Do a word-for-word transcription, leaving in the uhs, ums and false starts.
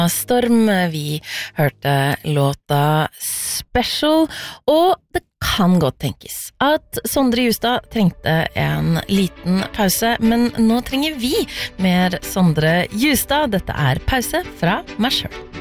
Storm, vi hørte låta Special, og det kan godt tenkes at Sondre Justad trengte en liten pause, men nå trenger vi mer Sondre Justad. Dette er Pause fra meg selv.